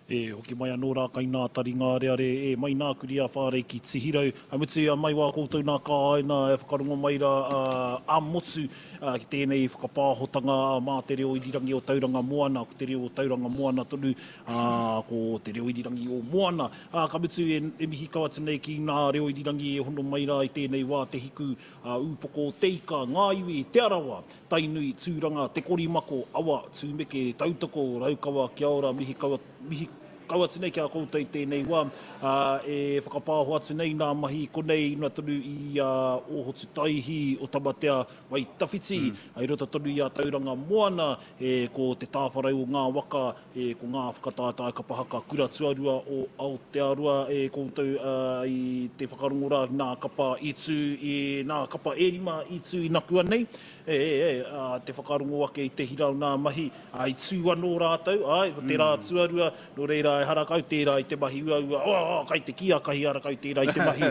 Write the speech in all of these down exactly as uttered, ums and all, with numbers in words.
E, hoki mai anō rā kai nā taringa reare, e mai nā kuri a whārei ki Tihirau. A mutu a mai wā koutou nā kāina e whakarongo mai rā uh, a motu uh, ki tēnei whakapāhotanga mā te reo irirangi o tauranga moana, ko te reo o tauranga moana tonu, uh, ko te reo irirangi o moana. Uh, ka mutu e, e mihi kawa nei ki nā reo irirangi e hono mai rā i tēnei wā te hiku uh, upoko teika, ngā iwi, te arawa, tainui, tūranga, te korimako, awa, tūmeke, tautoko, raukawa, kia ora, mihi kawa, mihi kaua tēnei kia koutou i tēnei wā, uh, e whakapāho atu nei nā mahi konei ina tonu i uh, Ohotu Taihi o Tamatea wai Tawhiti, mm. ai rota tonu i a tauranga moana, e ko te tāwharau o ngā waka, e ko ngā whakatātai kapahaka kura tuarua o Aotearoa, e koutou uh, i te whakarongo rā nā kapa i tū, i nā kapa e rima i tū i nakua nei, e, e, e uh, te whakarongo ake i te hirau nā mahi, ai tū anō rātou, ai, ko te rā tuarua, no reira e harakau tērā i te mahi ua ua, oh, oh, kai te kia kahi harakau tērā i te mahi,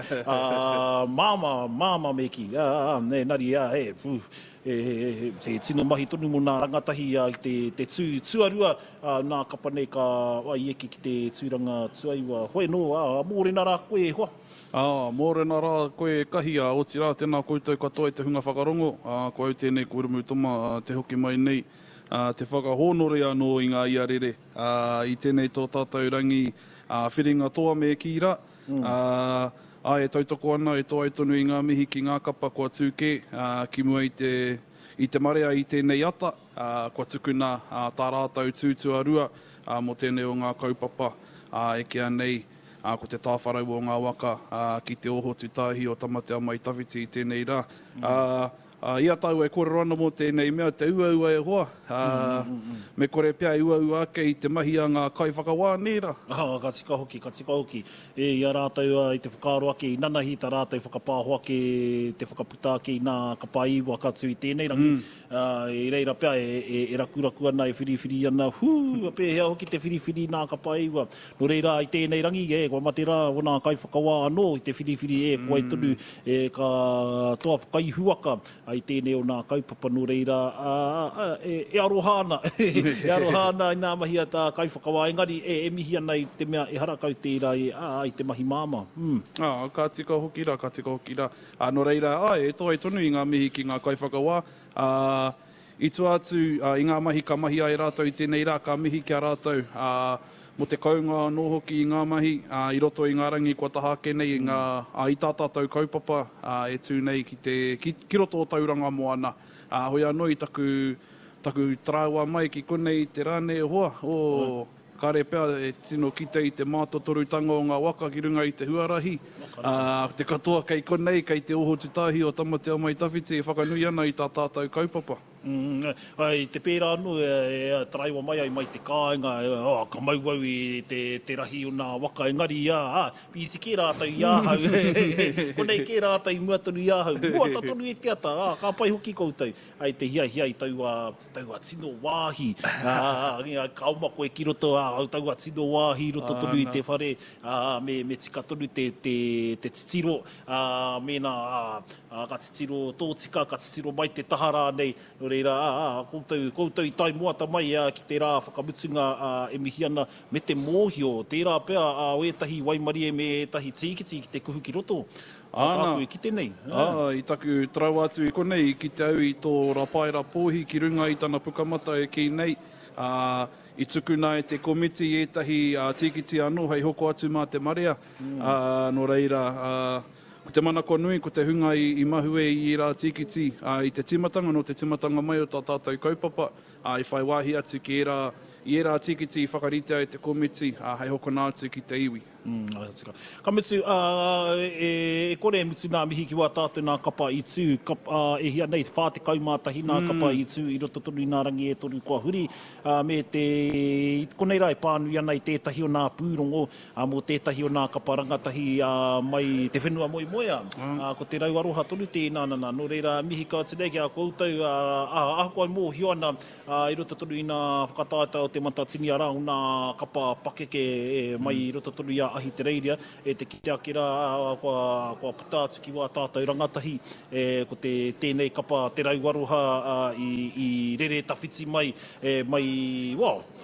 uh, māma, māma meki, uh, ne, nari, uh, he, pū, e, e, e, te tino mahi tonu mo nā rangatahi uh, i te, te tū, tuarua, uh, nā kapa nei ka wai eki ki te tūranga tuaiwa, hoi no, uh, mōrena rā koe hoa. Ah, mōrena rā koe kahi a oti rā tēnā koutou katoa i te hunga whakarongo, uh, ko au tēnei kōrumu toma uh, te hoki mai nei, Uh, te whakahonore anō i ngā iarere. Uh, I tēnei tō tātou rangi uh, whiringa toa me ki rā. Mm. Uh, a e tautoko ana e tō aitonu i ngā mihi ki ngā kapa kua tūke, uh, ki mua i te, i te marea i tēnei ata, uh, kua tukuna uh, tā rātou tūtuarua uh, mo tēnei o ngā kaupapa uh, e kia nei. Uh, ko te tāwharau o ngā waka uh, ki te Ohotu Taihi o Tamatea mai Tawhiti i tēnei rā. Mm. Uh, Uh, ia tau e kore rana mo tēnei mea, te ua ua e hoa. Uh, mm, mm, mm. Me kore pia e ua ua ake i te mahi a ngā kai whakawā nera. Ah, ka tika hoki, ka tika hoki. E, ia rātou uh, i te whakaaro ake i nanahi, tā rātou whakapāho ake, te whakaputa ake i nā kapaiwa katu i tēnei rangi. Mm. Uh, e reira pia e, e, e rakuraku ana, e whiriwhiri ana, hū, a pē hea hoki te whiriwhiri nā kapaiwa. No reira i tēnei rangi, e, kua mate rā o nā kai whakawā anō i te whiriwhiri e, kua mm. tonu, e, ka toa whakaihuaka, ai tēnei o nā kaupapa no reira, uh, uh, e, e arohana, e arohana i nā mahi a tā kaiwhakawā, engari e, e mihi ana i te mea e harakau tērā i, uh, i te mahi māma. Mm. Ah, ka tika hoki rā, ka tika hoki rā. Uh, no reira, ah, e toa i tonu i ngā mihi ki ngā kaiwhakawā, uh, i tu atu uh, i ngā mahi ka mahi ai rātou i tēnei rā, ka mihi kia rātou, uh, mo te kaunga anō hoki i ngā mahi, uh, i roto i ngā rangi kua tahake nei, mm. ngā uh, i tā tātou kaupapa, uh, e tū nei ki, te, ki, ki roto o tauranga moana. Uh, hoi anō i taku, taku traua mai ki konei te rāne hoa, o oh, kare pia e tino kite i te mātotorutanga o ngā waka ki runga i te huarahi. Uh, te katoa kei konei, kei te Ohotu Taihi o Tamatea mai Tawhiti, e whakanui ana i tā tātou kaupapa. Mm, ai, te pērā anu, e, e, traiwa mai ai mai te kāinga, e, oh, ka mauau i te, te rahi o nā waka, engari ia, ah, pīti kē rātou i āhau, konei kē rātou i muatonu i āhau, mua tatonu e te ata, ah, ka pai hoki koutou, ai te hia hia i taua, taua tino wāhi, ah, ka oma koe ki roto, ah, taua tino wāhi, roto ah, tonu i te whare, ah, me, me tika tonu te, te, te titiro, ah, mena, ah, ka titiro tōtika, ka titiro mai te tahara nei, no reira, ah, koutou, koutou i tai moata mai ah, ki te rā whakamutunga ah, e mihi ana me te mōhio, tērā pia ah, o etahi waimarie me etahi tīkiti ki te kuhu ki roto. Ana, i ki tēnei. Ah, i taku trau atu i konei, ki te au i tō rapaira pōhi ki runga i tana pukamata e ki nei. Uh, I tukuna e te komiti i etahi uh, tīkiti anō, hei hoko atu mā te marea. Mm. Uh, no reira, uh, ko te manako nui, ko te hunga i, i mahue i rā tīkiti, uh, i te timatanga, no te timatanga mai o tā tātou kaupapa, uh, i whai wāhi atu ki e rā, i e rā tīkiti i whakaritea i te komiti, uh, hei hoko nā atu ki te iwi. Mm, ka mutu, uh, e, e kore mutu nā mihi ki wā tātou nā kapa i tū, kap, uh, e hia nei whāte kaumātahi nā mm. kapa i tū, i roto tonu i nā rangi e toru kua huri, uh, me te, konei rai pānui ana i tētahi o nā pūrongo, uh, mō tētahi o nā kapa rangatahi uh, mai te whenua moi moia, mm. uh, ko te rau aroha tonu tēnā nana, no reira mihi ka tēnei ki a koutou, uh, ah, ah, koe mō hio ana, uh, i roto tonu i nā whakataata o te matatini ara o nā kapa pakeke e, mai i roto tonu i a ahi te reiria, e te kite akira kua, kua puta atu ki wā tātou rangatahi, e, ko te tēnei kapa te rau aroha uh, i, i rere tawhiti mai, e, mai, wow,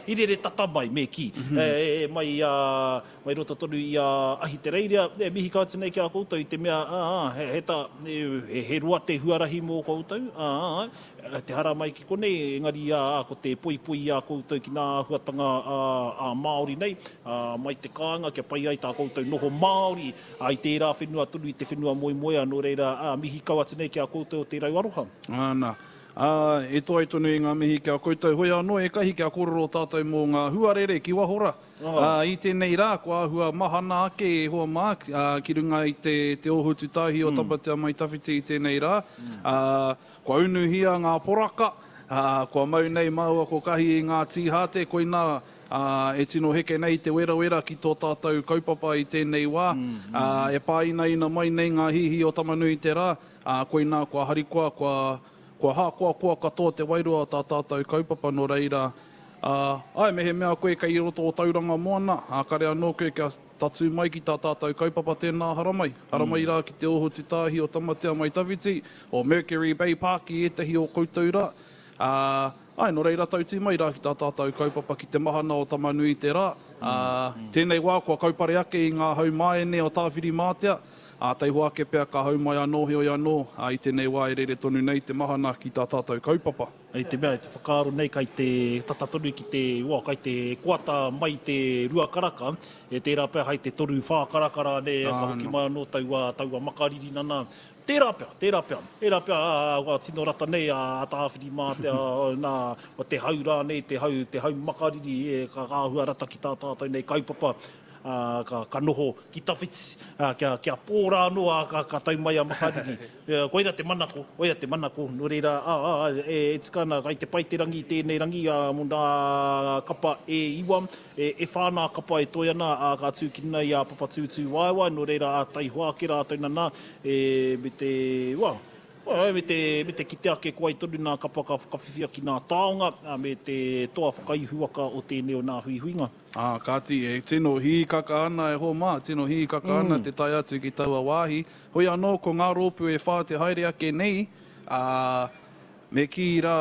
i re re tata mai me ki. Mm-hmm. e, e, mai, uh, mai roto tonu i uh, ahi te reiria, e mihi kāti nei ki a koutou i te mea, ah, he, he, ta, he, he rua te huarahi mō koutou, ah, te hara mai ki kone, engari uh, ko te pui pui a koutou ki nā huatanga uh, a Māori nei, uh, mai te kāinga, kia pai ai tā koutou noho Māori, uh, i tērā whenua tunu, i te whenua moi moia, no reira, uh, mihi kauati nei ki a koutou o te rau aroha. Ana. Uh, e toa i tonu i ngā mihi kia koutou. Hoi anō e kahi kia kororo tātou mō ngā huarere ki wahora. Oh. Uh, I tēnei rā, kua hua mahana ake e hoa mā, uh, ki runga i te, te ohutu tahi o mm. tapatea mai tawhiti i tēnei rā. Mm. Uh, kua unuhia ngā poraka, uh, kua mau nei maua ko kahi i ngā tīhate, koina uh, e tino heke nei te wera wera ki tō tātou kaupapa i tēnei wā. Mm. Uh, e pāina ina mai nei ngā hihi o tamanui te rā, uh, koina kua harikoa, kua Kua hākua kua katoa te wairua tā tātou kaupapa no reira. Uh, ai, mehe mea koe ka i roto o tauranga moana, uh, kare anō koe kia tatu mai ki tā tātou kaupapa tēnā haramai. Haramai mm. rā ki te oho tutahi o tamatea mai tawhiti, o Mercury Bay Park i etahi o koutou rā. Uh, ai, no reira tauti mai rā ki tā tātou kaupapa ki te mahana o tamanui te rā. Uh, mm. Tēnei wā, kua kaupare ake i ngā haumaene o tāwhiri mātea. A uh, teiho ake pēr ka hau mai anō heo i anō, uh, i tēnei wā e rere tonu nei te mahana ki tā tātou kaupapa. I te mea, te whakaaro nei kai te tata tonu ki te, ua, kai te kuata mai te rua karaka, e tērā pēr hai te toru whā karakara ne, ah, ka hoki no. mai anō taua, taua makariri nana. Tērā pēr, tērā pēr, tērā pēr, uh, tino rata nei a tāwhiri mā te, nā, te hau rā nei, te hau, te hau makariri, e, ka kāhua rata ki tā tātou nei kaupapa. Uh, ka, ka noho ki tawhiti, uh, kia, kia pōra noa ka, ka tau mai a makariri. uh, koeira te manako, oia te manako, no reira, ah, ah, e, e tikana, kai te pai te rangi, tēnei rangi, uh, mo nā kapa e iwa, e, e whānā kapa e toiana, uh, ka tūkina i a papa tūtū waiwai, no reira, a tai hoakera, a tauna nā, e, me te, wā, Well, me te, me te kite ake kua i tonu nā kapa ka whakawhiwhia ki nā taonga, me te toa whakaihuaka o tēnei o nā hui huinga. Ah, kāti, e tino hi kaka ana e ho mā, tino hi kaka mm. ana te tai atu ki taua wāhi. Hoi anō, ko ngā rōpu e whā te haere ake nei, uh, me ki rā,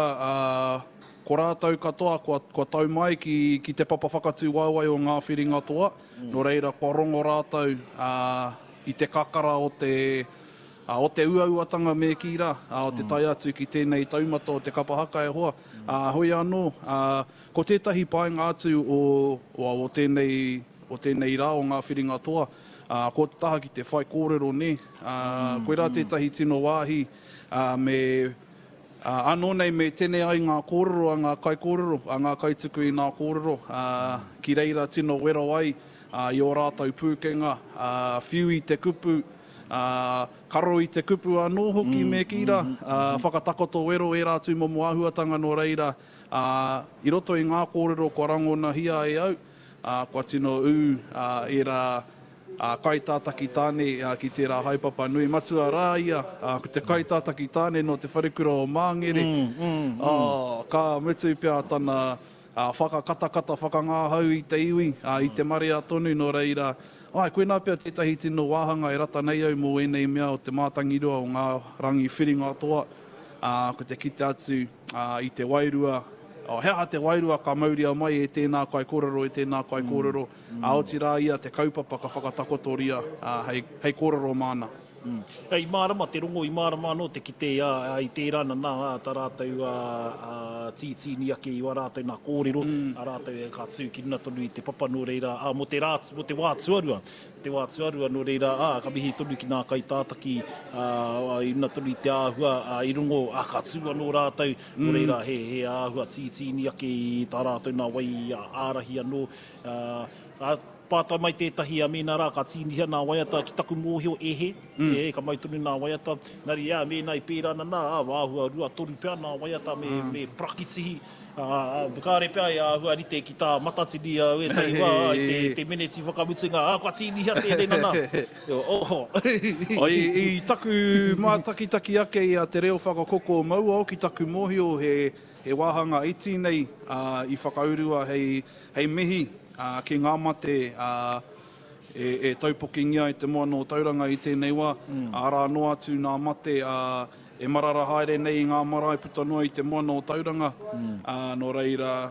uh, ko rātau katoa, kua, kua tau mai ki, ki te papa whakatū waiwai o ngā whiringa toa, mm. no reira, kua rongo rātau uh, i te kakara o te... Uh, o te uauatanga me ki rā, uh, o te tai atu ki tēnei taumata o te kapahaka e hoa. Uh, hoi anō, uh, ko tētahi paenga atu o, o, o, tēnei, o tēnei rā o ngā whiringa toa, uh, ko te taha ki te whai kōrero ne. Uh, mm, koe rā tētahi tino wāhi, uh, me uh, anō nei me tēnei ai ngā kōrero, a ngā kai kōrero, a ngā kai tuku i ngā kōrero, uh, ki reira tino wero ai, uh, i o rātau pūkenga, uh, whiu i te kupu, Uh, karo i te kupu anō hoki mm, me ki rā, mm, uh, whakatakoto wero e rātu momo āhuatanga no reira. Uh, I roto i ngā kōrero kua rangona hia e au, uh, kua tino u uh, e rā uh, kaitātaki tāne uh, ki te rā haipapa nui matua rā ia, uh, ko te kaitātaki tāne no te wharekura o Māngere. Mm, mm, uh, mm. Ka mutu pia tana uh, whakakatakata whakangāhau i te iwi, uh, i te marea tonu no reira. Ai, koe nā pia tētahi tino wāhanga e rata nei au mō enei mea o te mātangirua o ngā rangi whiringa toa, uh, ko te kite atu uh, i te wairua, o hea te wairua ka mauria mai e tēnā kai kōrero, e tēnā kai kōrero, mm. mm. aoti rā ia te kaupapa ka whakatakotoria uh, hei, hei kōrero māna. Mm. I mārama, te rongo i mārama no te kite a, a, i tērana nā, tā rātou a, a tītini ake i wā rātou nā kōrero, mm. a rātou e ka tūkina tonu i te papa no reira, a, mo te, rāt, mo te wā tuarua, te wā tuarua no reira, a, ka mihi tonu ki nā kai tātaki, a, a, i una tonu i te āhua, a, i rongo a ka tua no rātou, mm. no reira he, he āhua tītini ake i tā rātou nā wai a, ārahi anō, a, a, pātai mai tētahi a mena rā, ka tīnihia nā waiata ki taku mōhio ehe, mm. e, ka mai tonu nā waiata, nari ea, mena i pērana nā, wāhua rua toru pēr nā waiata, me, mm. me prakitihi, uh, kāre pēr e āhua rite ki tā matatini a e tei wā, i te, te meneti whakamutinga, a kua tīnihia tēnei nana. Oh. o, i, I taku mātakitaki ake i a te reo whakakoko maua o ki taku mōhio, he, he wāhanga iti nei, uh, i whakaurua hei, hei mihi, Uh, ki ngā mate uh, e, e taupokingia i te moa no tauranga i tēnei wā. Mm. Ara noa atu ngā mate uh, e marara haere nei ngā marae puta noa i te moa no tauranga. Mm. Uh, no reira,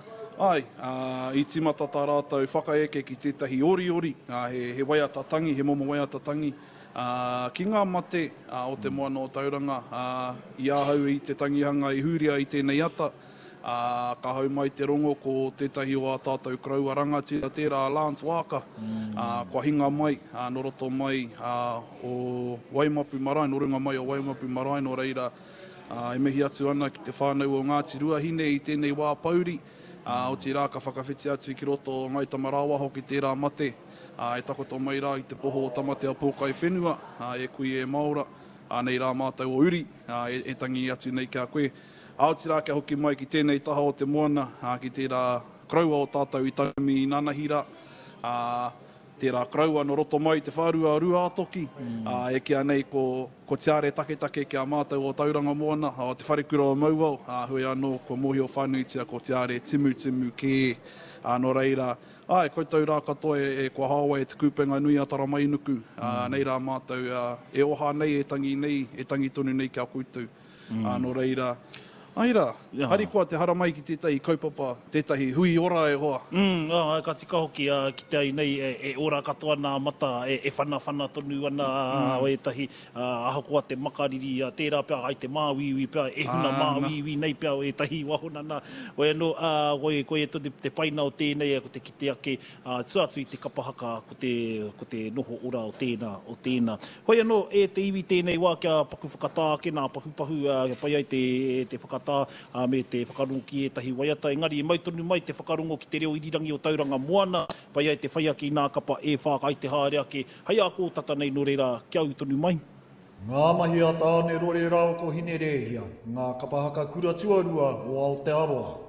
Ai, uh, i timata tā rātou whakaeke ki tētahi ori ori, uh, he, he waiatatangi, he momo waiatatangi. Uh, ki ngā mate uh, o te moana o Tauranga, uh, i ahau i te tangihanga i huria i tēnei ata, uh, ka hau mai te rongo ko tētahi o a tātou kraua rangatira tērā Lance Waka, mm. uh, kua hinga mai, uh, noroto mai uh, o Waimapu Marae, norunga mai o Waimapu Marae, no reira, uh, e mihi atu ana ki te whānau o Ngāti Ruahine i tēnei wā pauri, uh, o te rā ka whakawhiti atu ki roto o Ngai Tamarawaho ki tērā mate, Uh, e takoto mai rā i te poho o tamate a pōkai whenua, uh, e kui e Māora, uh, nei rā mātou o uri, uh, e, e tangi atu nei kia koe. Aoti rā kia hoki mai ki tēnei taha o te moana, uh, ki tērā kraua o tātou i tanami i Nanahira, uh, tērā kraua no roto mai te whārua rua atoki, mm. uh, e kia nei ko, ko tiare take take kia mātou o Tauranga moana, o te wharekura o Mauau, uh, hui anō ko mohi o whānuitia ko tiare timu timu ke, uh, no reira, ai, koutou rā katoa e, e kua hawa e te kūpenga nui a tara mai nuku, mm. uh, nei rā mātou uh, e oha nei, e tangi nei, e tangi tonu nei kia koutou, mm. uh, no reira. Ai rā, yeah. Hari kua te hara mai ki tētahi kaupapa, tētahi hui ora e hoa. Mm, oh, ka tika hoki uh, ki te ai nei, e, e ora katoa nā mata, e, e whana whana tonu ana mm. o etahi, uh, aha koa te makariri, uh, tērā pia ai te māwiwi pia, e huna ah, māwiwi nei pia o etahi wahonana. Oe anō, uh, koe, koe tonu te paina o tēnei, ko te kite ake, uh, tuatu i te kapahaka ko te, ko te noho ora o tēnā, o tēnā. Hoi anō, e te iwi tēnei wā kia paku whakatāke, nā pahu pahu, uh, pai ai te, te whakatāke, Tā, uh, me te whakarongo ki etahi waiata. Engari, e mautonu mai te whakarongo ki te reo irirangi o Tauranga moana, pai ai te whaia ki nā kapa e whākai te haere ake. Hai a kō tata nei no reira, kia utonu mai. Ngā mahi a tāne rore rao ko hine rehia, ngā kapahaka kura tuarua o Aotearoa.